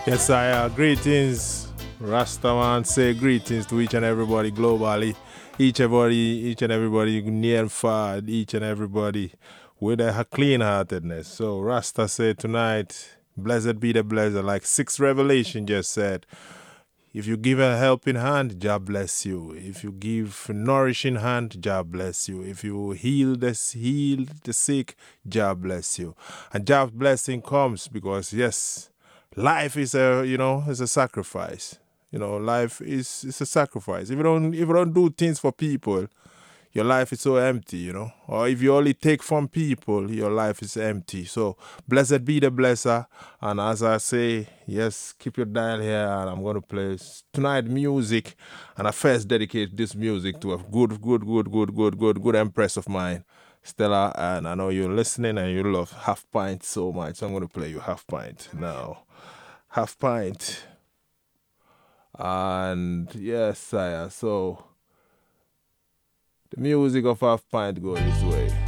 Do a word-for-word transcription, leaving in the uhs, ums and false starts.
Yes, I uh, greetings, Rastaman. Say greetings to each and everybody globally, each everybody, each and everybody near and far, each and everybody with a clean heartedness. So Rasta said tonight, blessed be the blesser, like six Revelation just said. If you give a helping hand, Jah bless you. If you give nourishing hand, Jah bless you. If you heal the heal the sick, Jah bless you. And Jah's blessing comes because yes, life is a you know is a sacrifice. You know, life is is a sacrifice. If you don't if you don't do things for people, your life is so empty, you know. Or if you only take from people, your life is empty. So blessed be the blesser. And as I say, yes, keep your dial here and I'm gonna play tonight music. And I first dedicate this music to a good, good, good, good, good, good, good empress of mine, Stella. And I know you're listening and you love Half Pint so much. So I'm gonna play you Half Pint now. Half Pint. And yes, sire. So the music of Half Pint goes this way.